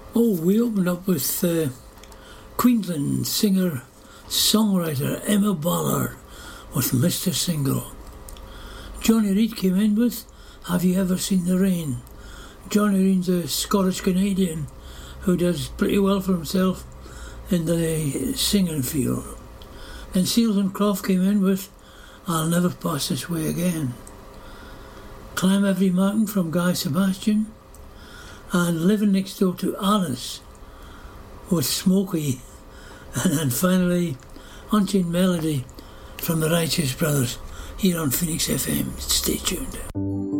Oh, we opened up with Queensland singer-songwriter Emma Ballard with Mr. Single. Johnny Reid came in with Have You Ever Seen the Rain? Johnny Reid's a Scottish-Canadian who does pretty well for himself in the singing field. Then Seals and Croft came in with I'll Never Pass This Way Again. Climb Every Mountain from Guy Sebastian, and Living Next Door to Alice with Smokey, and then finally Unchained Melody from the Righteous Brothers here on Phoenix FM. Stay tuned.